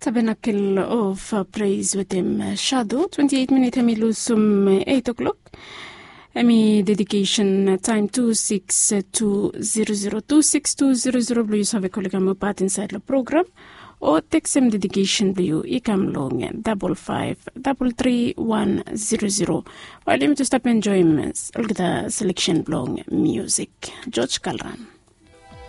Tabernacle of Praise with him Shadow. 28 minutes lusum 8 o'clock. Dedication time 2620026200 blue have a colleague part inside the program. Or text some dedication blue ikam long 55333100. While let me to stop enjoying all the selection long music. George Calran.